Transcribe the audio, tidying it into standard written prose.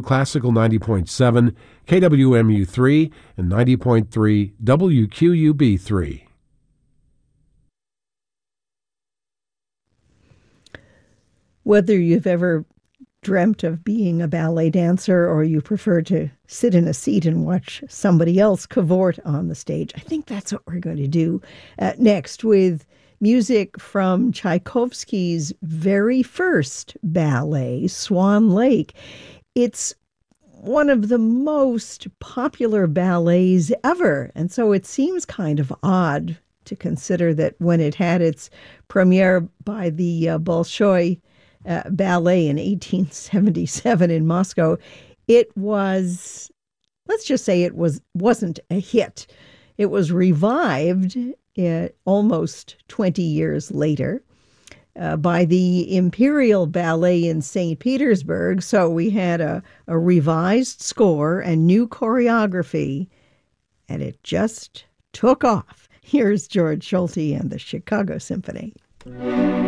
Classical 90.7, KWMU3, and 90.3 WQUB3. Whether you've ever dreamt of being a ballet dancer or you prefer to sit in a seat and watch somebody else cavort on the stage, I think that's what we're going to do next with music from Tchaikovsky's very first ballet, Swan Lake. It's one of the most popular ballets ever, and so it seems kind of odd to consider that when it had its premiere by the Bolshoi Ballet in 1877 in Moscow, it was, let's just say wasn't a hit. It was revived almost 20 years later by the Imperial Ballet in St. Petersburg. So we had a revised score and new choreography, and it just took off. Here's George Solti and the Chicago Symphony.